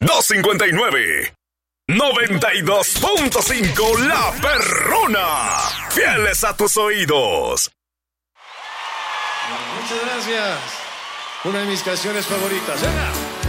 259. 92.5 La Perrona. Fieles a tus oídos. Muchas gracias. Una de mis canciones favoritas. ¡Venga!